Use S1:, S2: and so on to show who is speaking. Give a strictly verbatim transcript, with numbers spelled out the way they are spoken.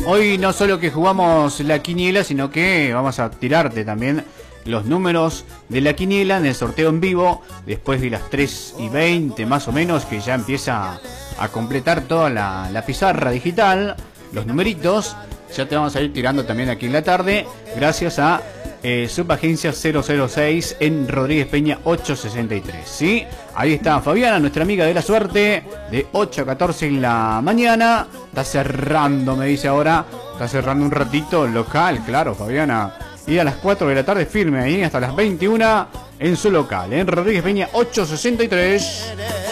S1: Hoy no solo que jugamos la quiniela, sino que vamos a tirarte también los números de la quiniela en el sorteo en vivo, después de las tres y veinte más o menos, que ya empieza a completar toda la, la pizarra digital, los numeritos. Ya te vamos a ir tirando también aquí en la tarde, gracias a eh, Subagencia cero cero seis en Rodríguez Peña ochocientos sesenta y tres, ¿sí? Ahí está Fabiana, nuestra amiga de la suerte, de ocho a catorce en la mañana. Está cerrando, me dice ahora, está cerrando un ratito local, claro, Fabiana. Y a las cuatro de la tarde firme ahí hasta las veintiuna en su local, en Rodríguez Peña ochocientos sesenta y tres.